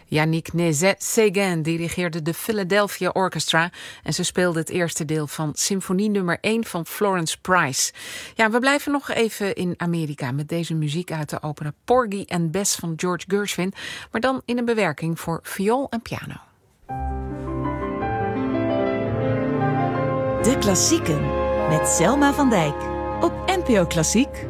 Yannick Nézet-Séguin dirigeerde de Philadelphia Orchestra en ze speelde het eerste deel van symfonie nummer 1 van Florence Price. Ja, we blijven nog even in Amerika met deze muziek uit de opera Porgy and Bess van George Gershwin, maar dan in een bewerking voor viool en piano. De Klassieken met Selma van Dijk op NPO Klassiek.